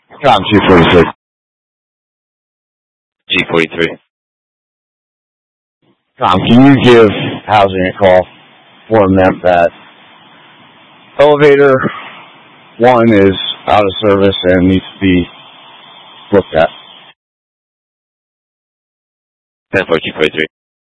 I'm 246. G43. Tom, can you give housing a call? Inform them that elevator 1 is out of service and needs to be looked at. 10-4 G43.